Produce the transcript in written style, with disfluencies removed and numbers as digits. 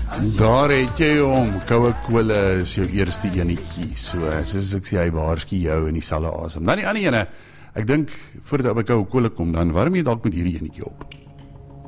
Daar het jy hom, Coca-Cola is jou eerste enetjie, so soos ek sê, hy waarsku jou in dieselfde asem. Dan die ander ene, ek dink, voordat hy by Coca-Cola kom, dan warm jy dalk met hierdie enetjie op.